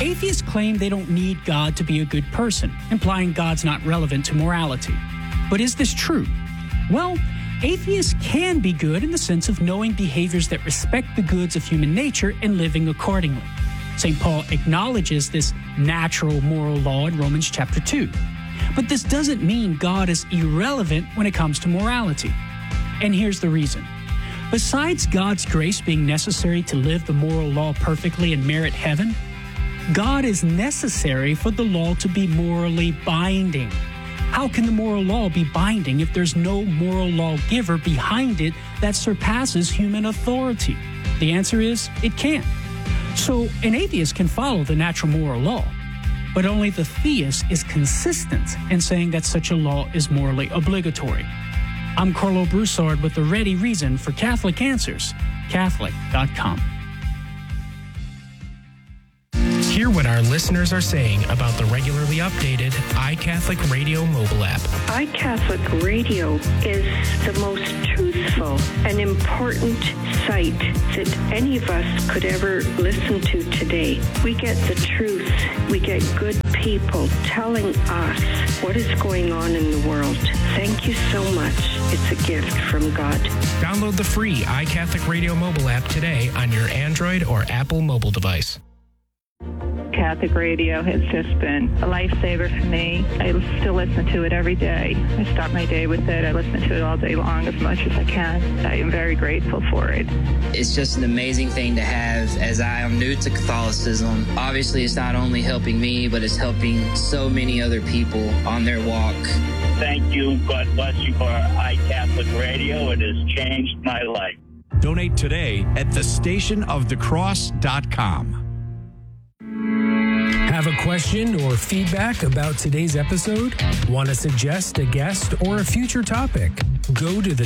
atheists claim they don't need God to be a good person, implying God's not relevant to morality. But is this true? Well, atheists can be good in the sense of knowing behaviors that respect the goods of human nature and living accordingly. St. Paul acknowledges this natural moral law in Romans chapter 2. But this doesn't mean God is irrelevant when it comes to morality. And here's the reason. Besides God's grace being necessary to live the moral law perfectly and merit heaven, God is necessary for the law to be morally binding. How can the moral law be binding if there's no moral lawgiver behind it that surpasses human authority? The answer is, it can't. So an atheist can follow the natural moral law, but only the theist is consistent in saying that such a law is morally obligatory. I'm Carlo Broussard with the ready reason for Catholic Answers, Catholic.com. Hear what our listeners are saying about the regularly updated iCatholic Radio mobile app. iCatholic Radio is the most truthful and important site that any of us could ever listen to today. We get the truth. We get good people telling us what is going on in the world. Thank you so much. It's a gift from God. Download the free iCatholic Radio mobile app today on your Android or Apple mobile device. Catholic radio has just been a lifesaver for me. I still listen to it every day. I start my day with it. I listen to it all day long as much as I can. I am very grateful for it. It's just an amazing thing to have as I am new to Catholicism. Obviously, it's not only helping me, but it's helping so many other people on their walk. Thank you. God bless you for iCatholic Radio. It has changed my life. Donate today at thestationofthecross.com. Have a question or feedback about today's episode? Want to suggest a guest or a future topic? Go to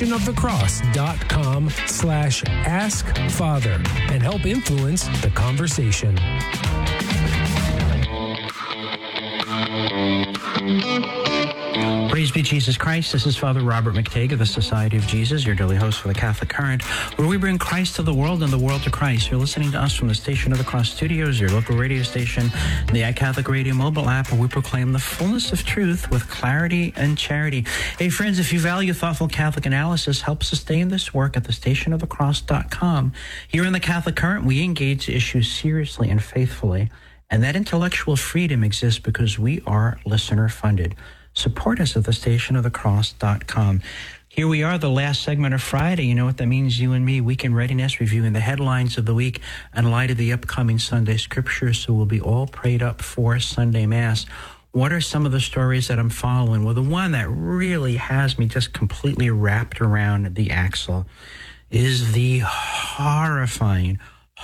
thestationofthecross.com/askfather and help influence the conversation. Praise be Jesus Christ. This is Father Robert McTague of the Society of Jesus, your daily host for the Catholic Current, where we bring Christ to the world and the world to Christ. You're listening to us from the Station of the Cross Studios, your local radio station, the iCatholic Radio mobile app, where we proclaim the fullness of truth with clarity and charity. Hey, friends, if you value thoughtful Catholic analysis, help sustain this work at thestationofthecross.com. Here in the Catholic Current, we engage issues seriously and faithfully, and that intellectual freedom exists because we are listener-funded. Support us at thestationofthecross.com. Here we are, the last segment of Friday. You know what that means, you and me. Week in Readiness, reviewing the headlines of the week in light of the upcoming Sunday Scripture. So we'll be all prayed up for Sunday Mass. What are some of the stories that I'm following? Well, the one that really has me just completely wrapped around the axle is the horrifying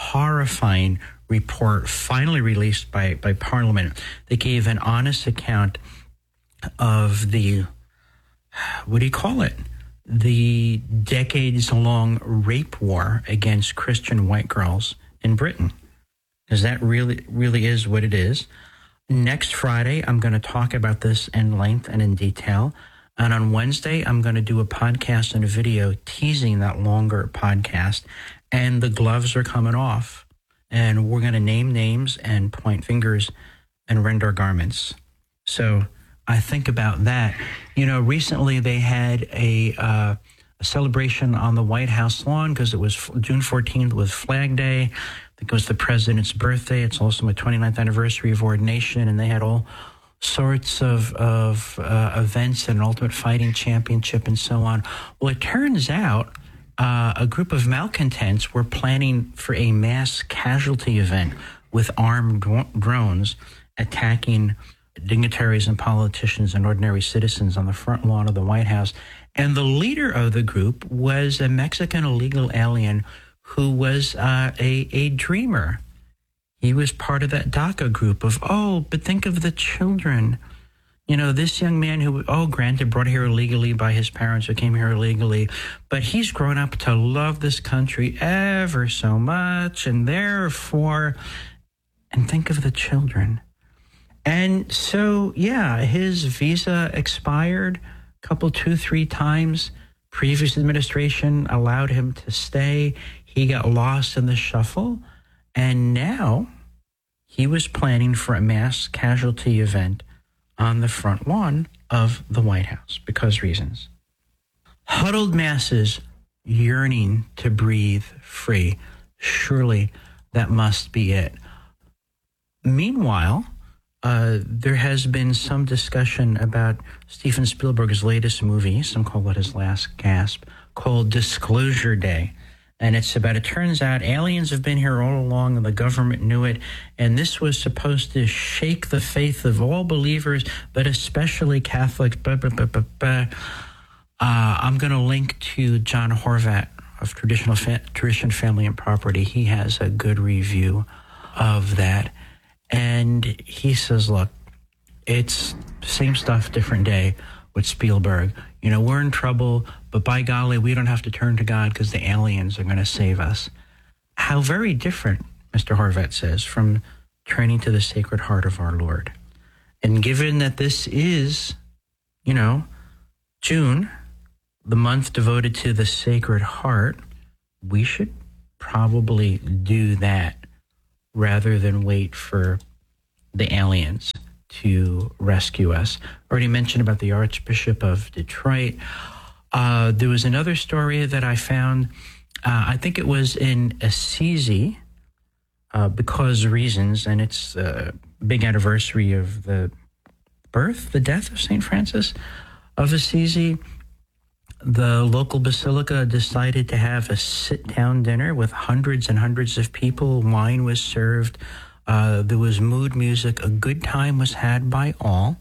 report finally released by Parliament. They gave an honest account of the, what do you call it? The decades-long rape war against Christian white girls in Britain. Because that really is what it is. Next Friday, I'm going to talk about this in length and in detail. And on Wednesday, I'm going to do a podcast and a video teasing that longer podcast. And the gloves are coming off. And we're going to name names and point fingers and rend our garments. So I think about that. You know, recently they had a celebration on the White House lawn because it was June 14th was Flag Day. I think it was the president's birthday. It's also my 29th anniversary of ordination, and they had all sorts of events and an Ultimate Fighting Championship and so on. Well, it turns out a group of malcontents were planning for a mass casualty event with armed drones attacking dignitaries and politicians and ordinary citizens on the front lawn of the White House. And the leader of the group was a Mexican illegal alien who was a dreamer. He was part of that DACA group of, but think of the children. You know, this young man who, granted, brought here illegally by his parents who came here illegally, but he's grown up to love this country ever so much, and therefore, and think of the children. And so, his visa expired a couple, 2-3 times. Previous administration allowed him to stay. He got lost in the shuffle. And now he was planning for a mass casualty event on the front lawn of the White House because reasons. Huddled masses yearning to breathe free. Surely that must be it. Meanwhile, there has been some discussion about Steven Spielberg's latest movie, some call it his last gasp, called Disclosure Day. And it's about, it turns out aliens have been here all along and the government knew it. And this was supposed to shake the faith of all believers, but especially Catholics. I'm going to link to John Horvat of Tradition, Family, and Property. He has a good review of that. And he says, look, it's same stuff, different day with Spielberg. You know, we're in trouble, but by golly, we don't have to turn to God because the aliens are going to save us. How very different, Mr. Horvat says, from turning to the Sacred Heart of our Lord. And given that this is, you know, June, the month devoted to the Sacred Heart, we should probably do that rather than wait for the aliens to rescue us. Already mentioned about the Archbishop of Detroit. There was another story that I found. I think it was in Assisi, because reasons, and it's a big anniversary of the death of St. Francis of Assisi. The local basilica decided to have a sit-down dinner with hundreds and hundreds of people. Wine was served. There was mood music. A good time was had by all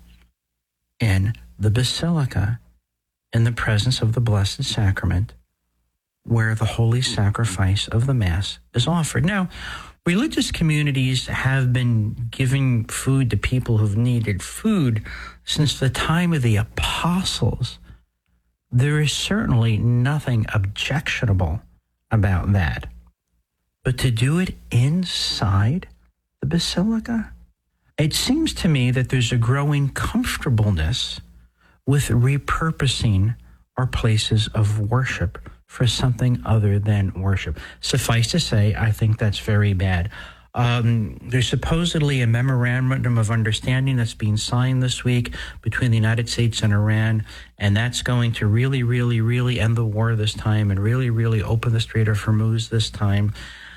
in the basilica in the presence of the Blessed Sacrament, where the holy sacrifice of the Mass is offered. Now, religious communities have been giving food to people who've needed food since the time of the apostles. There is certainly nothing objectionable about that. But to do it inside the basilica? It seems to me that there's a growing comfortableness with repurposing our places of worship for something other than worship. Suffice to say, I think that's very bad. There's supposedly a memorandum of understanding that's being signed this week between the United States and Iran, and that's going to really, really, really end the war this time and really, really open the Strait of Hormuz this time.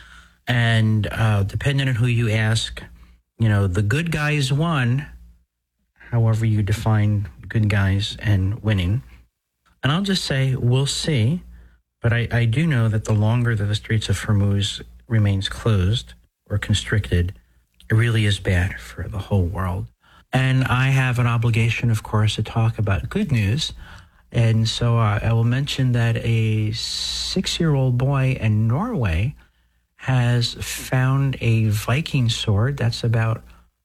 And depending on who you ask, you know, the good guys won, however you define good guys and winning. And I'll just say, we'll see. But I do know that the longer that the Straits of Hormuz remains closed or constricted, it really is bad for the whole world. And I have an obligation, of course, to talk about good news. And so I will mention that a 6-year-old boy in Norway has found a Viking sword that's about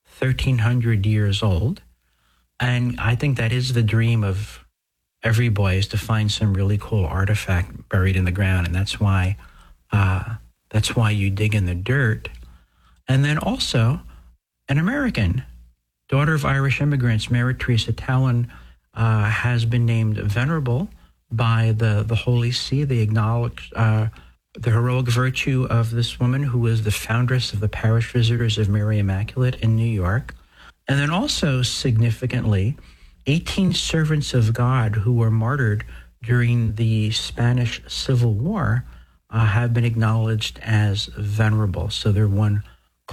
1,300 years old. And I think that is the dream of every boy, is to find some really cool artifact buried in the ground. And that's why you dig in the dirt. And then also an American, daughter of Irish immigrants, Mary Teresa Tallon, has been named venerable by the Holy See. They acknowledge the heroic virtue of this woman, who was the foundress of the Parish Visitors of Mary Immaculate in New York. And then also, significantly, 18 servants of God who were martyred during the Spanish Civil War have been acknowledged as venerable. So they're one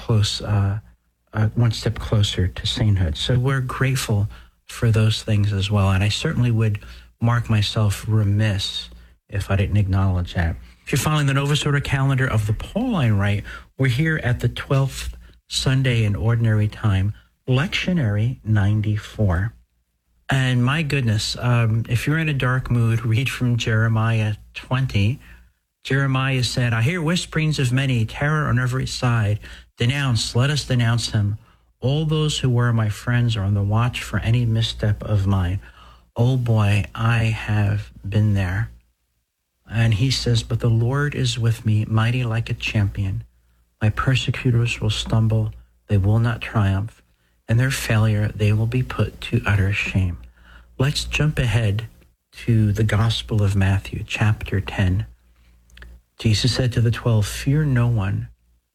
step closer to sainthood. So we're grateful for those things as well. And I certainly would mark myself remiss if I didn't acknowledge that. If you're following the Novus Ordo calendar of the Pauline Rite, we're here at the 12th Sunday in Ordinary Time, Lectionary 94. And my goodness, if you're in a dark mood, read from Jeremiah 20. Jeremiah said, I hear whisperings of many, terror on every side. Denounce, let us denounce him. All those who were my friends are on the watch for any misstep of mine. Oh boy, I have been there. And he says, but the Lord is with me, mighty like a champion. My persecutors will stumble, they will not triumph. In their failure, they will be put to utter shame. Let's jump ahead to the Gospel of Matthew, chapter 10. Jesus said to the 12, fear no one.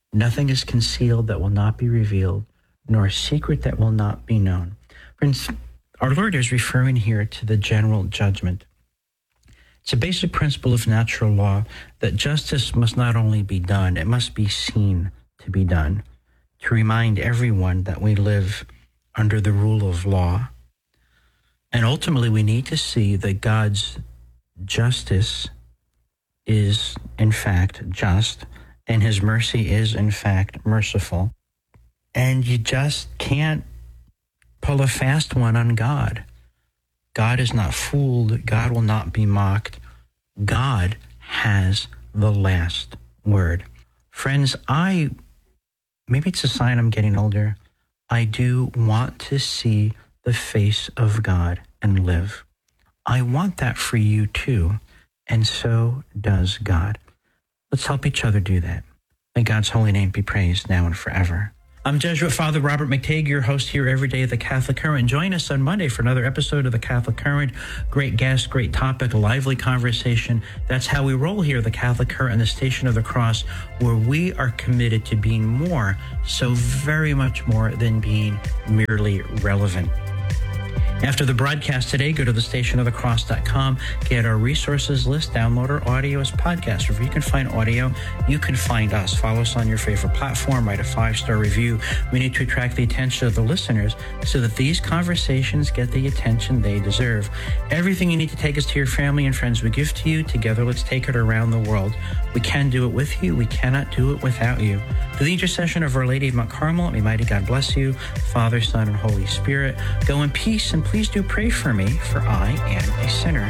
Nothing is concealed that will not be revealed, nor a secret that will not be known. Friends, our Lord is referring here to the general judgment. It's a basic principle of natural law that justice must not only be done, it must be seen to be done, to remind everyone that we live under the rule of law. And ultimately, we need to see that God's justice is, in fact, just, and his mercy is, in fact, merciful. And you just can't pull a fast one on God. God is not fooled. God will not be mocked. God has the last word. Friends, maybe it's a sign I'm getting older. I do want to see the face of God and live. I want that for you too, and so does God. Let's help each other do that. May God's holy name be praised now and forever. I'm Jesuit Father Robert McTague, your host here every day of the Catholic Current. Join us on Monday for another episode of the Catholic Current. Great guest, great topic, a lively conversation. That's how we roll here, the Catholic Current and the Station of the Cross, where we are committed to being more, so very much more than being merely relevant. After the broadcast today, go to thestationofthecross.com, get our resources list, download our audio as podcast. Wherever you can find audio, you can find us. Follow us on your favorite platform, write a 5-star review. We need to attract the attention of the listeners so that these conversations get the attention they deserve. Everything you need to take us to your family and friends we give to you. Together, let's take it around the world. We can do it with you. We cannot do it without you. Through the intercession of Our Lady of Mount Carmel, may mighty God bless you, Father, Son, and Holy Spirit. Go in peace, and please do pray for me, for I am a sinner.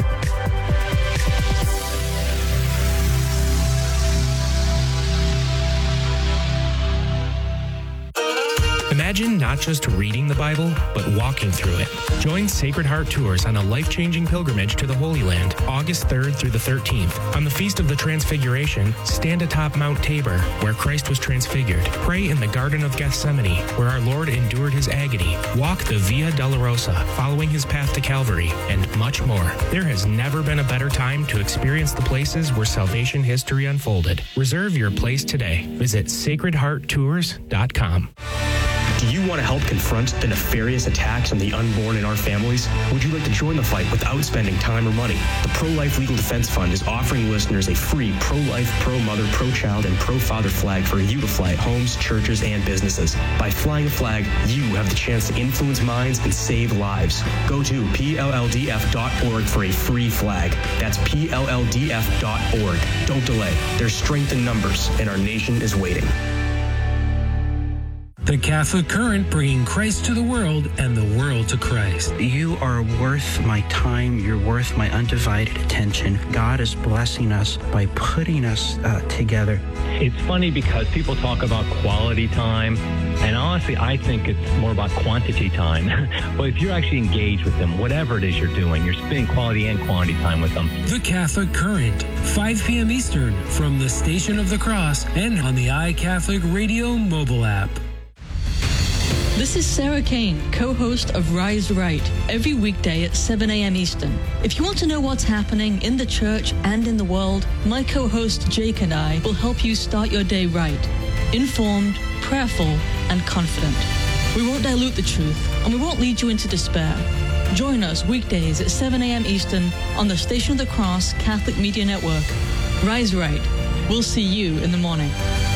Imagine not just reading the Bible, but walking through it. Join Sacred Heart Tours on a life-changing pilgrimage to the Holy Land, August 3rd through the 13th. On the Feast of the Transfiguration, stand atop Mount Tabor, where Christ was transfigured. Pray in the Garden of Gethsemane, where our Lord endured his agony. Walk the Via Dolorosa, following his path to Calvary, and much more. There has never been a better time to experience the places where salvation history unfolded. Reserve your place today. Visit sacredhearttours.com. Do you want to help confront the nefarious attacks on the unborn in our families? Would you like to join the fight without spending time or money? The Pro-Life Legal Defense Fund is offering listeners a free pro-life, pro-mother, pro-child, and pro-father flag for you to fly at homes, churches, and businesses. By flying a flag, you have the chance to influence minds and save lives. Go to PLLDF.org for a free flag. That's PLLDF.org. Don't delay. There's strength in numbers, and our nation is waiting. The Catholic Current, bringing Christ to the world and the world to Christ. You are worth my time. You're worth my undivided attention. God is blessing us by putting us together. It's funny because people talk about quality time, and honestly, I think it's more about quantity time. But if you're actually engaged with them, whatever it is you're doing, you're spending quality and quantity time with them. The Catholic Current, 5 p.m. Eastern, from the Station of the Cross and on the iCatholic Radio mobile app. This is Sarah Kane, co-host of Rise Right, every weekday at 7 a.m. Eastern. If you want to know what's happening in the church and in the world, my co-host Jake and I will help you start your day right, informed, prayerful, and confident. We won't dilute the truth, and we won't lead you into despair. Join us weekdays at 7 a.m. Eastern on the Station of the Cross Catholic Media Network. Rise Right. We'll see you in the morning.